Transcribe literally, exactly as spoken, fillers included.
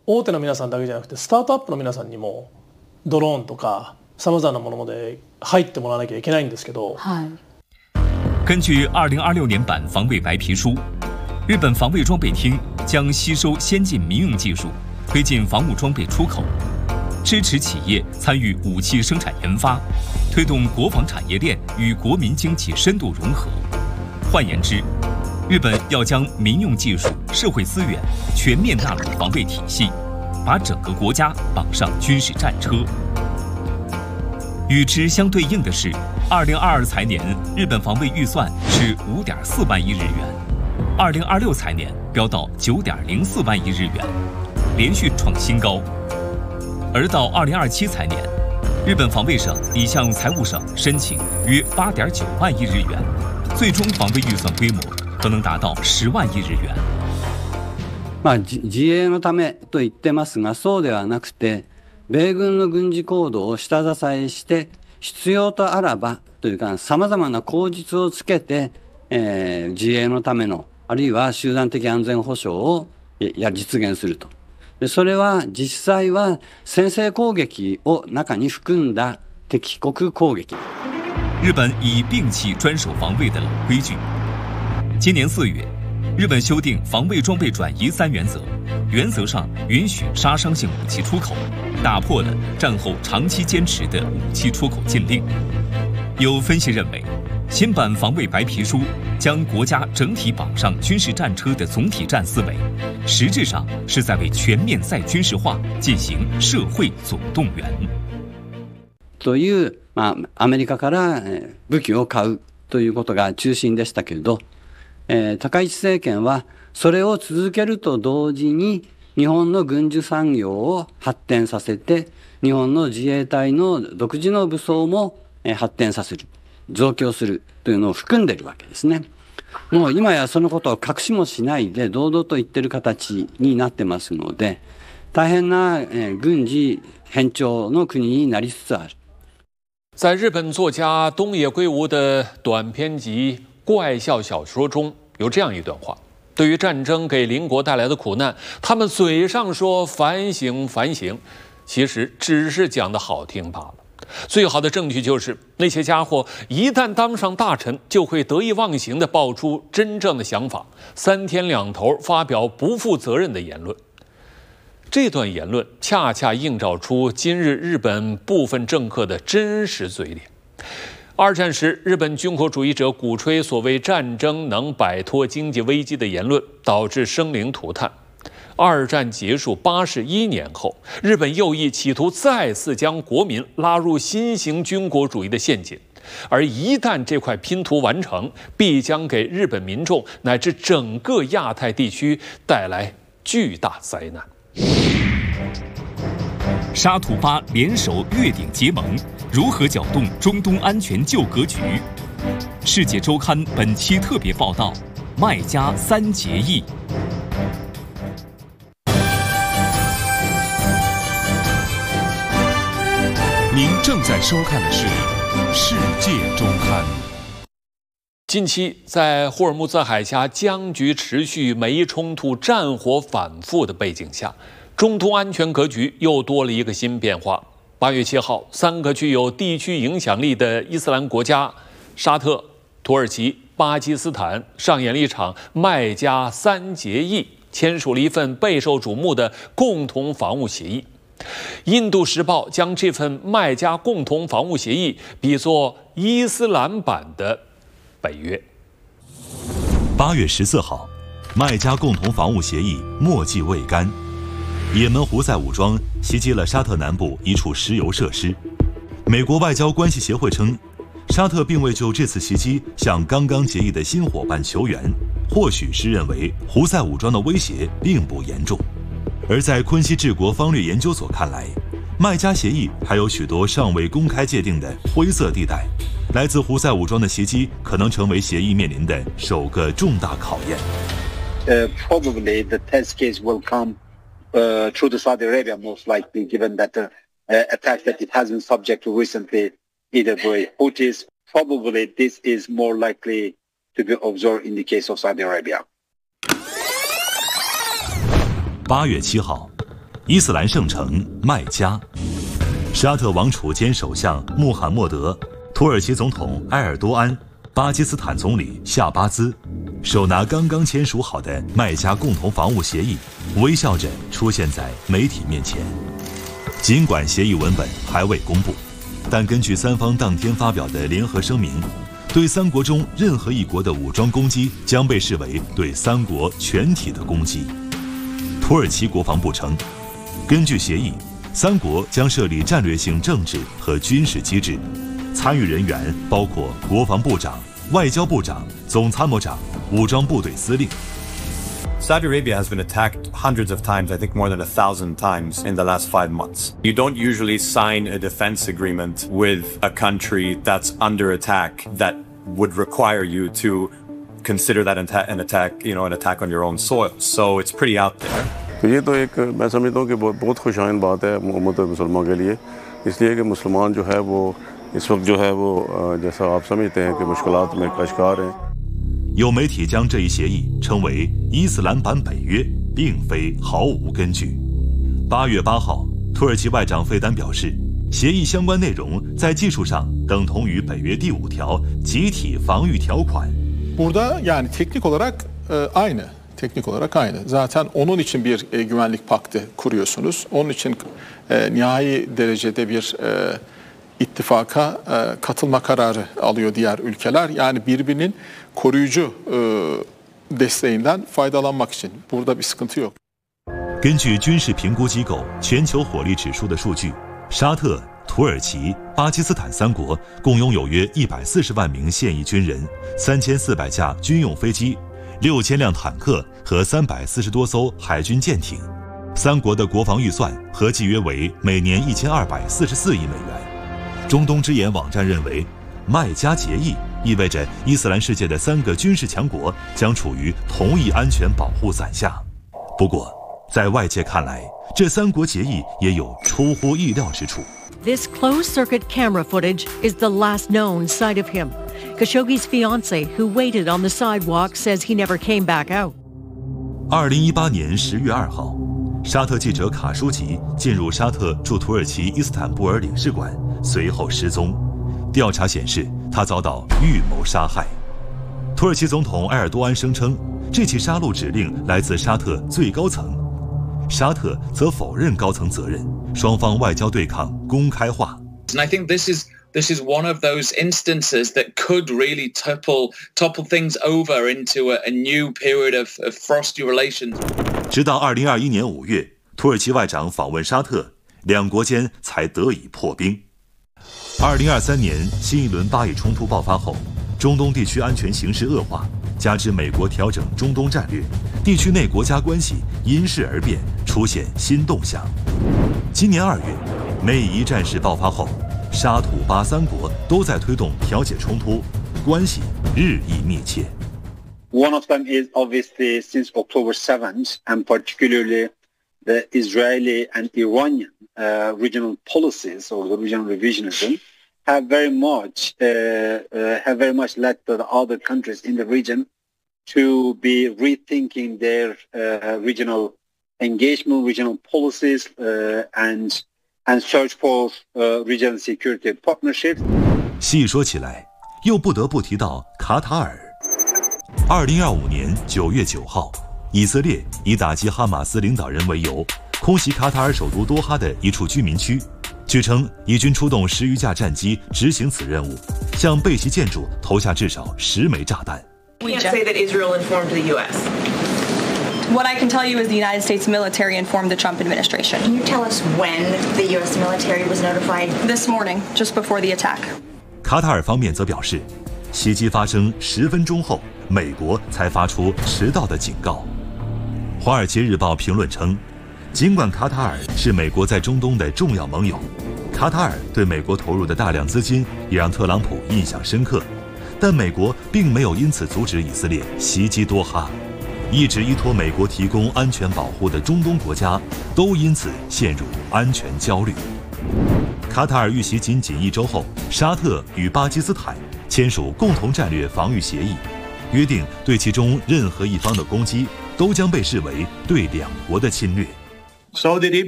大手の皆さんだけじゃなくて、スタートアップの皆さんにもドローンとかさまざまなもので入ってもらわなきゃいけないんですけど。 根据二零二六年版防卫白皮书，日本防卫装备厅将吸收先进民用技术，推进防务装备出口，支持企业参与武器生产研发，推动国防产业链与国民经济深度融合。换言之，日本要将民用技术、社会资源全面纳入防卫体系，把整个国家绑上军事战车。与之相对应的是，二零二二财年日本防卫预算是五点四万亿日元，二零二六财年飙到九点零四万亿日元，连续创新高。而到二零二七财年，日本防卫省已向财务省申请约八点九万亿日元，最终防卫预算规模可能达到十万亿日元。 まあ、自衛のためと言ってますが、そうではなくて、米軍の軍事行動を下支えして、必要とあらばというか、様々な口実をつけて、えー、自衛のための、あるいは集団的安全保障をや実現すると。で、それは実際は先制攻撃を中に含んだ敵国攻撃。 日本已摒弃专守防卫的老规矩。今年四月，日本修订防卫装备转移三原则，原则上允许杀伤性武器出口，打破了战后长期坚持的武器出口禁令。有分析认为，新版防卫白皮书将国家整体绑上军事战车的总体战思维，实质上是在为全面再军事化进行社会总动员。 という、まあ、アメリカから武器を買うということが中心でしたけれど、えー、高市政権はそれを続けると同時に日本の軍需産業を発展させて、日本の自衛隊の独自の武装も発展させる、増強するというのを含んでいるわけですね。もう今やそのことを隠しもしないで堂々と言っている形になってますので、大変な軍事偏重の国になりつつある。 在日本作家东野圭吾的短篇集《怪笑小说》中有这样一段话：对于战争给邻国带来的苦难，他们嘴上说反省反省，其实只是讲的好听罢了。最好的证据就是那些家伙一旦当上大臣，就会得意忘形地爆出真正的想法，三天两头发表不负责任的言论。这段言论恰恰映照出今日日本部分政客的真实嘴脸。二战时，日本军国主义者鼓吹所谓战争能摆脱经济危机的言论，导致生灵涂炭。二战结束八十一年后，日本右翼企图再次将国民拉入新型军国主义的陷阱，而一旦这块拼图完成，必将给日本民众乃至整个亚太地区带来巨大灾难。 沙土巴联手越鼎结盟，如何搅动中东安全旧格局？世界周刊本期特别报道：麦加三结义。 您正在收看的是《世界周刊》。 近期，在霍尔木兹海峡僵局持续、美伊冲突战火反复的背景下，中东安全格局又多了一个新变化。八月七号，三个具有地区影响力的伊斯兰国家——沙特、土耳其、巴基斯坦——上演了一场麦加三结义，签署了一份备受瞩目的共同防务协议。印度时报将这份麦加共同防务协议比作伊斯兰版的北约。 八月十四号，麦加共同防务协议墨迹未干，也门胡塞武装袭击了沙特南部一处石油设施。美国外交关系协会称，沙特并未就这次袭击向刚刚结义的新伙伴求援，或许是认为胡塞武装的威胁并不严重。而在昆西治国方略研究所看来，麦加协议还有许多尚未公开界定的灰色地带，来自胡塞武装的袭击可能成为协议面临的首个重大考验。 Uh, probably the test case will come uh, through the Saudi Arabia, most likely, given that the uh, attack that it has been subject to recently, either by Houthis. Probably this is more likely to be observed in the case of Saudi Arabia. 八月七号， 伊斯兰圣城麦加。沙特王储兼首相穆罕默德、土耳其总统埃尔多安、巴基斯坦总理夏巴兹手拿刚刚签署好的麦加共同防务协议，微笑着出现在媒体面前。尽管协议文本还未公布，但根据三方当天发表的联合声明，对三国中任何一国的武装攻击将被视为对三国全体的攻击。土耳其国防部称，根据协议，三国将设立战略性政治和军事机制，参与人员包括国防部长、外交部长、总参谋长、武装部队司令。 Saudi Arabia has been attacked hundreds of times, I think more than a thousand times in the last five months. You don't usually sign a defense agreement with a country that's under attack that would require you to consider that an attack, you know, an attack on your own soil. So it's pretty out there. ये तो एक मैं समझता हूँ कि बहुत बहुत खुशाइन बात है उम्मत मुसलमान के लिए, इसलिए कि मुसलमान जो है वो इस वक्त जो है वो जैसा आप समझते हैं कि मुश्किलात में कशकार हैं。 有媒体将这一协议称为伊斯兰版北约，并非毫无根据。八月八号，土耳其外长费丹表示，协议相关内容在技术上等同于北约第五条集体防御条款。 Burada yani teknik olarak aynı, teknik olarak aynı. Zaten onun için bir güvenlik paktı kuruyorsunuz. Onun için nihai derecede bir ittifaka katılma kararı alıyor diğer ülkeler. Yani birbirinin koruyucu desteğinden faydalanmak için. Burada bir sıkıntı yok. 根据军事评估机构全球火力指数的数据，沙特、土耳其、巴基斯坦三国共拥有约一百四十万名现役军人、三千四百架军用飞机、六千辆坦克和三百四十多艘海军舰艇。三国的国防预算合计约为每年一千二百四十四亿美元。中东之眼网站认为，麦加协议意味着伊斯兰世界的三个军事强国将处于同一安全保护伞下。不过，在外界看来，这三国协议也有出乎意料之处。 This closed-circuit camera footage is the last known sight of him. Khashoggi's fiancé, who waited on the sidewalk, says he never came back out. 二零一八年十月二号，沙特记者卡舒吉进入沙特驻土耳其伊斯坦布尔领事馆，随后失踪。调查显示，他遭到预谋杀害。土耳其总统埃尔多安声称，这起杀戮指令来自沙特最高层。沙特则否认高层责任，双方外交对抗公开化。 And I think this is this is one of those instances that could really topple topple things over into a, a new period of, of frosty relations. 直到二零二一年五月，土耳其外长访问沙特，两国间才得以破冰。二零二三年新一轮巴以冲突爆发后，中东地区安全形势恶化，加之美国调整中东战略，地区内国家关系因势而变，出现新动向。今年二月，美以一战事爆发后，沙土巴三国都在推动调解冲突，关系日益密切。 One of them is obviously since October seventh, and particularly the Israeli and Iranian uh, regional policies or the regional revisionism have very much uh, uh, have very much led the other countries in the region to be rethinking their uh, regional engagement, regional policies, uh, and and search for uh, regional security partnerships. 细说起来，又不得不提到卡塔尔。二零二五年九月九号，以色列以打击哈马斯领导人为由，空袭卡塔尔首都多哈的一处居民区。据称，以军出动十余架战机执行此任务，向被袭建筑投下至少十枚炸弹。 We can't say that Israel informed the U S. What I can tell you is the United States military informed the Trump administration. Can you tell us when the U S military was notified? This morning, just before the attack. 卡塔尔方面则表示，袭击发生十分钟后，美国才发出迟到的警告。《华尔街日报》评论称，尽管卡塔尔是美国在中东的重要盟友，卡塔尔对美国投入的大量资金也让特朗普印象深刻，但美国并没有因此阻止以色列袭击多哈。一直依托美国提供安全保护的中东国家都因此陷入安全焦虑。卡塔尔遇袭仅仅一周后，沙特与巴基斯坦签署共同战略防御协议，约定对其中任何一方的攻击都将被视为对两国的侵略。 Saudi Arabia